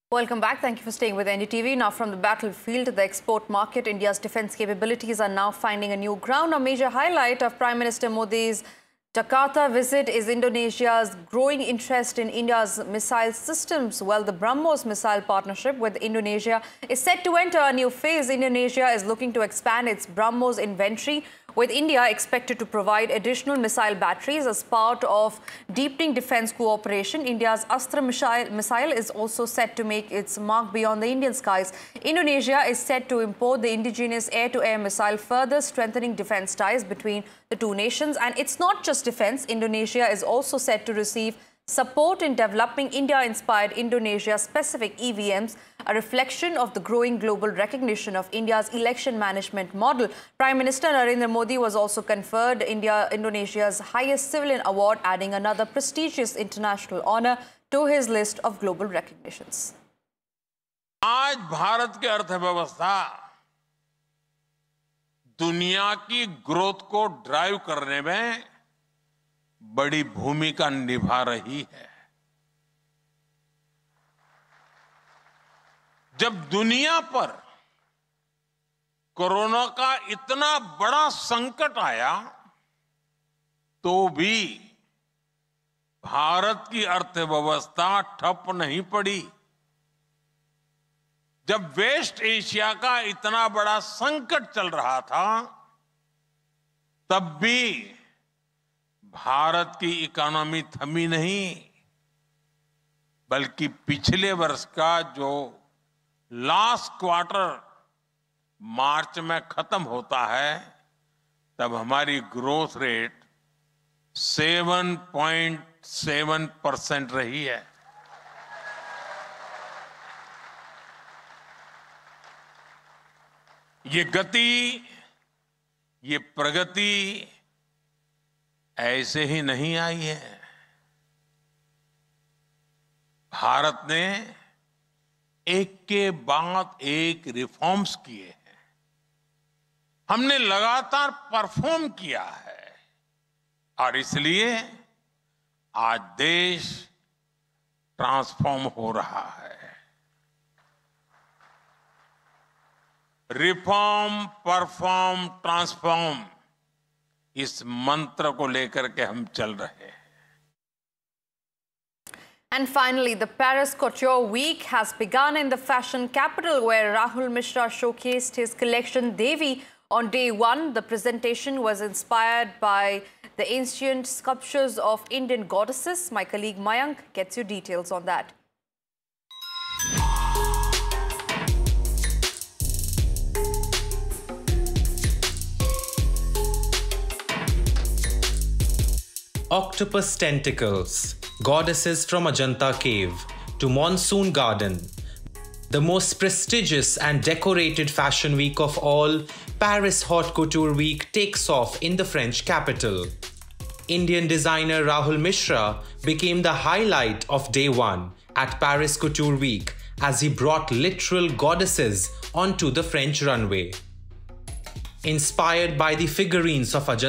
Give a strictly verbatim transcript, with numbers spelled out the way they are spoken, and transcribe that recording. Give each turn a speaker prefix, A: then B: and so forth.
A: Welcome back. Thank you for staying with N D T V. Now from the battlefield to the export market, India's defence capabilities are now finding a new ground. A major highlight of Prime Minister Modi's Jakarta visit is Indonesia's growing interest in India's missile systems. Well, the BrahMos missile partnership with Indonesia is set to enter a new phase. Indonesia is looking to expand its BrahMos inventory, with India expected to provide additional missile batteries as part of deepening defence cooperation. India's Astra missile, missile is also set to make its mark beyond the Indian skies. Indonesia is set to import the indigenous air-to-air missile, further strengthening defence ties between the two nations. And it's not just defence. Indonesia is also set to receive support in developing India-inspired Indonesia-specific E V Ms, a reflection of the growing global recognition of India's election management model. Prime Minister Narendra Modi was also conferred India Indonesia's highest civilian award, adding another prestigious international honor to his list of global recognitions.
B: आज भारत की अर्थव्यवस्था दुनिया की growth को drive करने में बड़ी भूमिका निभा रही है। जब दुनिया पर कोरोना का इतना बड़ा संकट आया तो भी भारत की अर्थव्यवस्था ठप नहीं पड़ी। जब वेस्ट एशिया का इतना बड़ा संकट चल रहा था तब भी भारत की इकोनॉमी थमी नहीं, बल्कि पिछले वर्ष का जो लास्ट क्वार्टर मार्च में खत्म होता है तब हमारी ग्रोथ रेट सात पॉइंट सात परसेंट रही है। ये गति, ये प्रगति ऐसे ही नहीं आई है। भारत ने एक के बाद एक रिफॉर्म्स किए हैं। हमने लगातार परफॉर्म किया है और इसलिए आज देश ट्रांसफॉर्म हो रहा है। रिफॉर्म, परफॉर्म, ट्रांसफॉर्म, इस मंत्र को लेकर के हम चल रहे हैं।
A: And finally, the Paris Couture Week has begun in the fashion capital, where Rahul Mishra showcased his collection Devi on day one. The presentation was inspired by the ancient sculptures of Indian goddesses. My colleague Mayank gets you details on that.
C: Octopus tentacles, goddesses from Ajanta cave to Monsoon Garden. The most prestigious and decorated fashion week of all, Paris Haute Couture Week takes off in the French capital. Indian designer Rahul Mishra became the highlight of day one at Paris Couture Week as he brought literal goddesses onto the French runway. Inspired by the figurines of Ajanta